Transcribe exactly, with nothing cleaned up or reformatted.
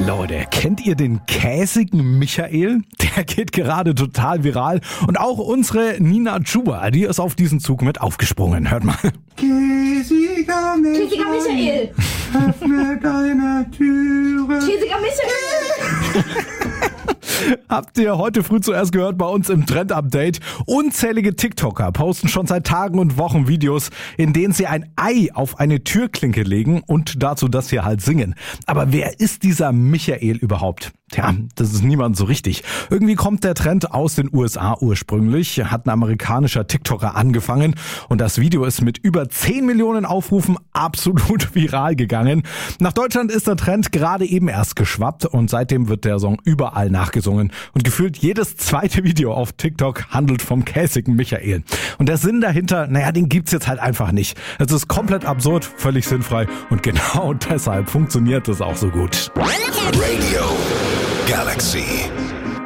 Leute, kennt ihr den käsigen Michael? Der geht gerade total viral. Und auch unsere Nina Chuba, die ist auf diesen Zug mit aufgesprungen. Hört mal. Käsiger Michael, Käsiger Michael, öffne deine Türe. Käsiger Michael. Habt ihr heute früh zuerst gehört bei uns im Trend-Update? Unzählige TikToker posten schon seit Tagen und Wochen Videos, in denen sie ein Ei auf eine Türklinke legen und dazu das hier halt singen. Aber wer ist dieser Michael überhaupt? Tja, das ist niemand so richtig. Irgendwie kommt der Trend aus den U S A ursprünglich, hat ein amerikanischer TikToker angefangen und das Video ist mit über zehn Millionen Aufrufen absolut viral gegangen. Nach Deutschland ist der Trend gerade eben erst geschwappt und seitdem wird der Song überall nachgesungen. Und gefühlt jedes zweite Video auf TikTok handelt vom käsigen Michael. Und der Sinn dahinter, naja, den gibt's jetzt halt einfach nicht. Es ist komplett absurd, völlig sinnfrei und genau deshalb funktioniert es auch so gut. Radio Galaxy.